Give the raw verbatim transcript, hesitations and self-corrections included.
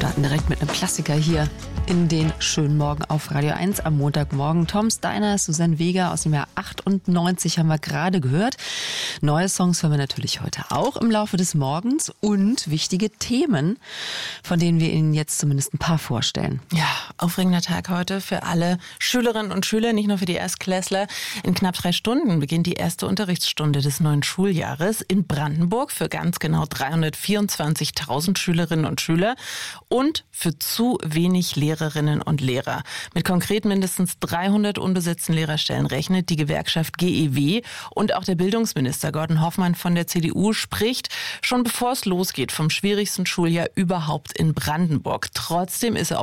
starten direkt mit einem Klassiker hier in den schönen Morgen auf Radio eins am Montagmorgen. Tom Steiner, Suzanne Vega aus dem Jahr achtundneunzig haben wir gerade gehört. Neue Songs hören wir natürlich heute auch im Laufe des Morgens und wichtige Themen, von denen wir Ihnen jetzt zumindest ein paar vorstellen. Ja, aufregender Tag heute für alle Schülerinnen und Schüler, nicht nur für die Erstklässler. In knapp drei Stunden beginnt die erste Unterrichtsstunde des neuen Schuljahres in Brandenburg für ganz genau dreihundertvierundzwanzigtausend Schülerinnen und Schüler und für zu wenig Lehrerinnen und Lehrer. Mit konkret mindestens dreihundert unbesetzten Lehrerstellen rechnet die Gewerkschaft G E W und auch der Bildungsminister Gordon Hoffmann von der C D U spricht schon bevor es losgeht vom schwierigsten Schuljahr überhaupt in Brandenburg. Trotzdem ist er